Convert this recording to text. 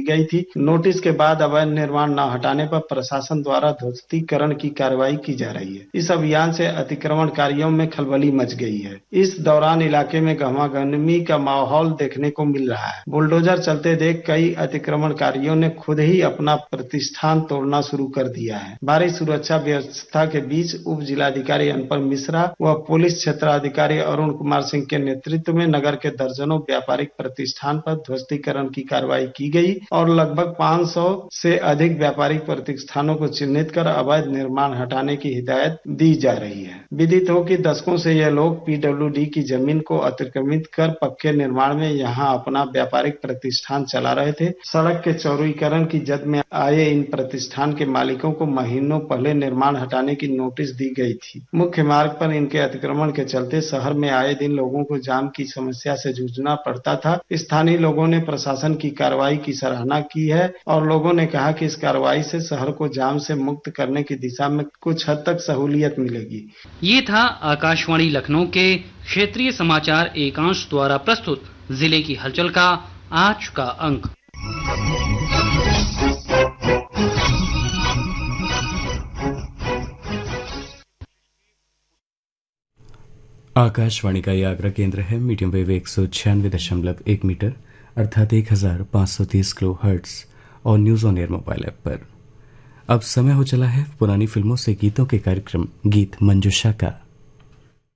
गई थी। नोटिस के बाद अवैध निर्माण न हटाने पर प्रशासन द्वारा ध्वस्तीकरण की कार्रवाई की जा रही है। इस अभियान से अतिक्रमणकारियों में खलबली मच गई है। इस दौरान इलाके में गहमागहमी का माहौल देखने को मिल रहा है। बुलडोजर चलते देख कई अतिक्रमणकारियों ने खुद ही अपना प्रतिष्ठान तोड़ना शुरू कर दिया है। भारी सुरक्षा व्यवस्था के बीच उप जिलाधिकारी अनुपम मिश्रा व पुलिस क्षेत्राधिकारी अरुण कुमार सिंह के नेतृत्व में नगर के दर्जनों व्यापारिक प्रतिष्ठान पर ध्वस्तीकरण की कार्रवाई की गई और लगभग 500 से अधिक व्यापारिक प्रतिष्ठानों को चिन्हित कर अवैध निर्माण हटाने की हिदायत दी जा रही है। विदित हो कि दशकों से ये लोग पीडब्ल्यूडी की जमीन को अतिक्रमित कर पक्के निर्माण में यहाँ अपना व्यापारिक प्रतिष्ठान चला रहे थे। सड़क के चौड़ीकरण की जद में आए इन प्रतिष्ठान के मालिकों को महीनों पहले निर्माण हटाने की नोटिस दी गई थी। मुख्य मार्ग पर इनके अतिक्रमण के चलते शहर में आए दिन लोगों को जाम की समस्या से जूझना पड़ता था। स्थानीय लोगों ने प्रशासन की कार्रवाई की सराहना की है और लोगों ने कहा कि इस कार्रवाई से शहर को जाम से मुक्त करने की दिशा में कुछ हद तक सहूलियत मिलेगी। ये था आकाशवाणी लखनऊ के क्षेत्रीय समाचार एकांश द्वारा प्रस्तुत जिले की हलचल का आज का अंक। आकाशवाणी का ये आगरा केंद्र है। मीडियम वेव 196.1 मीटर अर्थात 1530 किलो हर्ट्ज और news on air mobile app पर। अब समय हो चला है पुरानी फिल्मों से गीतों के कार्यक्रम गीत मंजूषा का।